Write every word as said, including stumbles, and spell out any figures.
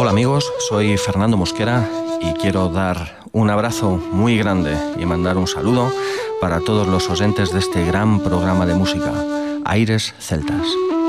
Hola amigos, soy Fernando Mosquera y quiero dar un abrazo muy grande y mandar un saludo para todos los oyentes de este gran programa de música, Aires Celtas.